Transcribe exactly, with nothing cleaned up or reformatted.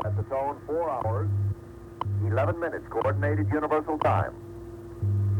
At the tone, four hours, eleven minutes, coordinated universal time.